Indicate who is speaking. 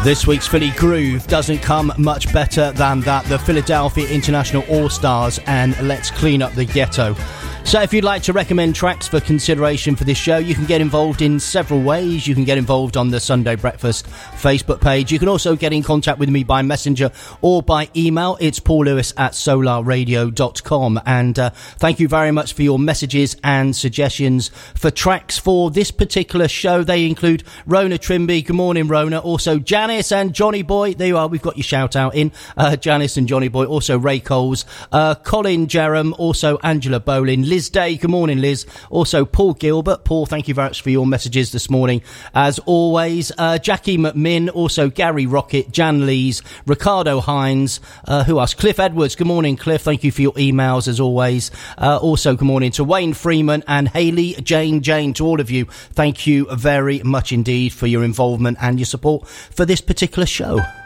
Speaker 1: This week's Philly Groove doesn't come much better than that. The Philadelphia International All-Stars and Let's Clean Up the Ghetto. So if you'd like to recommend tracks for consideration for this show, you can get involved in several ways. You can get involved on the Sunday Breakfast Facebook page. You can also get in contact with me by messenger or by email. It's paullewis@solarradio.com. And thank you very much for your messages and suggestions for tracks for this particular show. They include Rona Trimby. Good morning, Rona. Also Janice and Johnny Boy. There you are. We've got your shout out in. Janice and Johnny Boy. Also Ray Coles. Colin Jerem. Also Angela Bolin. Liz Day, good morning, Liz. Also, Paul Gilbert. Paul, thank you very much for your messages this morning, as always. Jackie McMinn, also Gary Rocket, Jan Lees, Ricardo Hines, who else? Cliff Edwards, good morning, Cliff. Thank you for your emails, as always. Also, good morning to Wayne Freeman and Hayley Jane. To all of you, thank you very much indeed for your involvement and your support for this particular show.